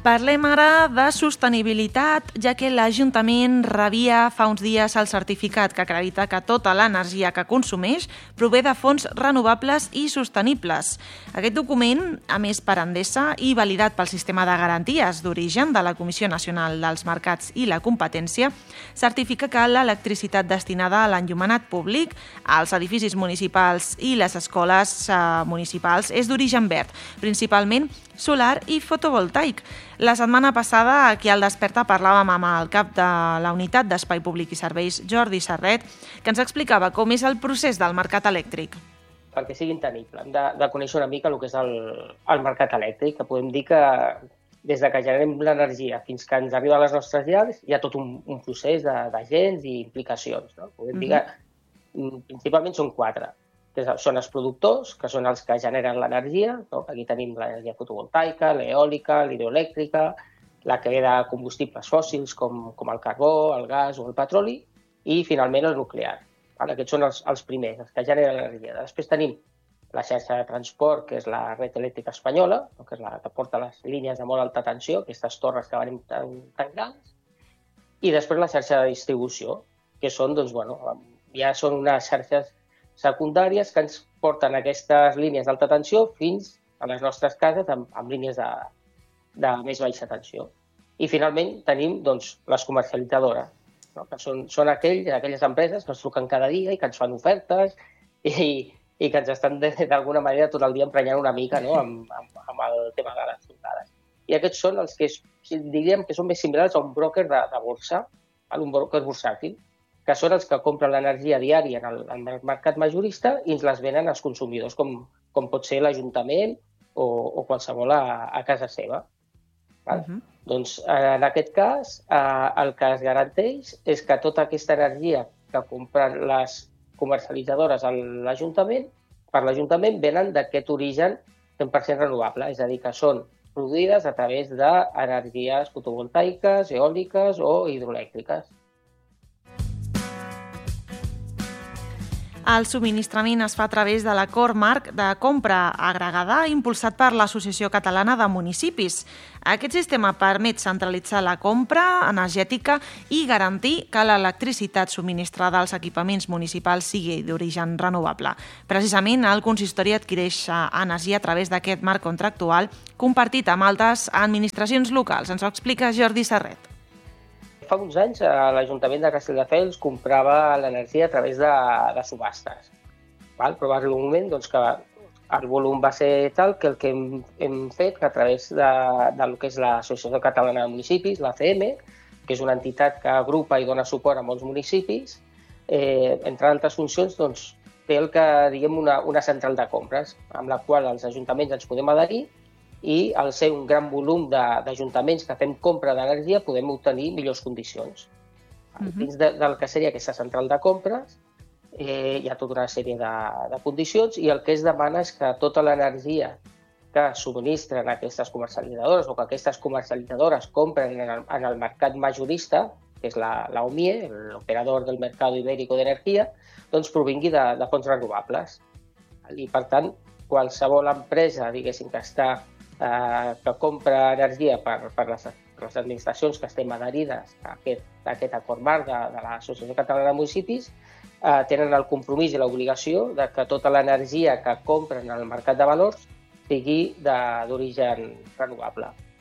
Parlem ara de sostenibilitat, ja que l'Ajuntament rebia fa uns dies el certificat que acredita que tota l'energia que consumeix prové de fonts renovables i sostenibles. Aquest document, a més per Endesa i validat pel sistema de garanties d'origen de la Comissió Nacional dels Mercats i la Competència, certifica que l'electricitat destinada a l'enllumenat públic, als edificis municipals i les escoles municipals és d'origen verd, principalment solar i fotovoltaic. La setmana passada, aquí al Desperta, parlàvem amb el cap de la Unitat d'Espai Públic i Serveis, Jordi Serret, que ens explicava com és el procés del mercat elèctric. Perquè sigui entendible, hem de conèixer una mica el que és el mercat elèctric, que podem dir que des de que generem l'energia fins que ens arriba a les nostres llars hi ha tot un procés d'agents i implicacions. No? Podem dir que principalment són 4. Són els productors, que són els que generen l'energia. No? Aquí tenim l'energia fotovoltaica, l'eòlica, l'hidroelèctrica, la que ve de combustibles fòssils com el carbó, el gas o el petroli, i finalment el nuclear. Aquests són els primers, els que generen l'energia. Després tenim la xarxa de transport, que és la red elèctrica espanyola, que és la que porta les línies de molt alta tensió, aquestes torres que venim tan grans, i després la xarxa de distribució, que són, ja són unes xarxes secundàries que ens porten aquestes línies d'alta tensió fins a les nostres cases amb línies de més baixa tensió. I finalment tenim les comercialitzadores, no? Que són aquelles empreses que ens truquen cada dia i que ens fan ofertes i que ens estan d'alguna manera tot el dia emprenyant una mica, no? amb el tema de les trucades. I aquests són els que diríem que són més similars a un broker de borsa, un broker bursàtil, que són els que compren l'energia diària en el mercat majorista i ens les venen als consumidors, com pot ser l'Ajuntament o qualsevol a casa seva. Doncs, en aquest cas, el que es garanteix és que tota aquesta energia que compren les comercialitzadores per l'Ajuntament venen d'aquest origen 100% renovable, és a dir, que són produïdes a través d'energies fotovoltaiques, eòliques o hidroelèctriques. El subministrament es fa a través de l'acord marc de compra agregada impulsat per l'Associació Catalana de Municipis. Aquest sistema permet centralitzar la compra energètica i garantir que l'electricitat subministrada als equipaments municipals sigui d'origen renovable. Precisament, el consistori adquireix energia a través d'aquest marc contractual compartit amb altres administracions locals. Ens ho explica Jordi Serret. Fa uns anys l'Ajuntament de Castelldefels comprava l'energia a través de subhastes. Però va arribar un moment que el volum va ser tal que el que hem fet que a través del que és l'Associació Catalana de Municipis, l'ACM, que és una entitat que agrupa i dona suport a molts municipis, entre altres funcions, té diguem una central de compres, amb la qual els ajuntaments ens podem adherir i al ser un gran volum d'ajuntaments que fem compra d'energia podem obtenir millors condicions. Dins del que seria aquesta central de compres hi ha tota una sèrie de condicions i el que es demana és que tota l'energia que subministren aquestes comercialitzadores o que aquestes comercialitzadores compren en el mercat majorista, que és la OMIE, l'Operador del Mercado Ibérico de Energía, provingui de fonts renovables. I, per tant, qualsevol empresa, diguéssim, que compra energia per les administracions que estem adherides a aquest acord marc de l'Associació Catalana de Municipis tenen el compromís i l'obligació de que tota l'energia que compren en el mercat de valors sigui d'origen renovable.